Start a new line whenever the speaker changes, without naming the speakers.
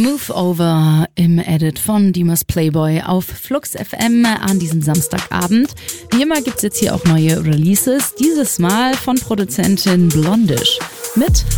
Move Over im Edit von Dimas Playboy auf Flux FM an diesem Samstagabend. Wie immer gibt's jetzt hier auch neue Releases, dieses Mal von Produzentin Blondish mit